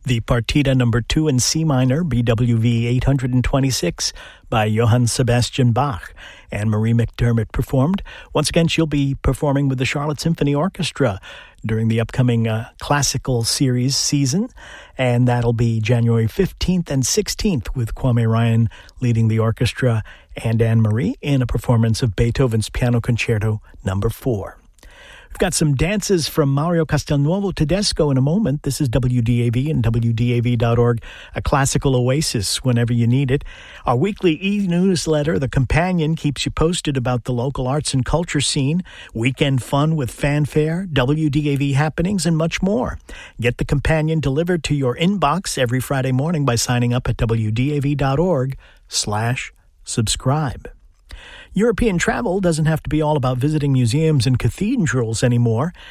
the Partita No. 2 in C minor, BWV 826, by Johann Sebastian Bach. Anne-Marie McDermott performed. Once again, she'll be performing with the Charlotte Symphony Orchestra during the upcoming classical series season, and that'll be January 15th and 16th with Kwame Ryan leading the orchestra and Anne-Marie in a performance of Beethoven's Piano Concerto No. 4. We've got some dances from Mario Castelnuovo Tedesco in a moment. This is WDAV and WDAV.org, a classical oasis whenever you need it. Our weekly e-newsletter, The Companion, keeps you posted about the local arts and culture scene, weekend fun with fanfare, WDAV happenings, and much more. Get The Companion delivered to your inbox every Friday morning by signing up at WDAV.org/subscribe. European travel doesn't have to be all about visiting museums and cathedrals anymore.